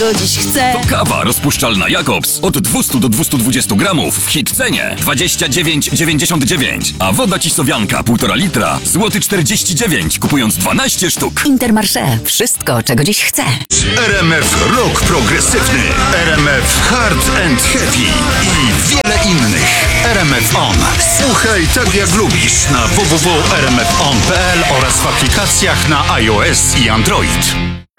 To dziś chcę. To kawa rozpuszczalna Jakobs od 200 do 220 gramów w hit cenie 29,99. A woda cisowianka 1,5 litra złoty 49, kupując 12 sztuk. Intermarché. Wszystko, czego dziś chcę. RMF Rock Progresywny, RMF Hard and Heavy i wiele innych. RMF On. Słuchaj tak jak lubisz na www.rmfon.pl oraz w aplikacjach na iOS i Android.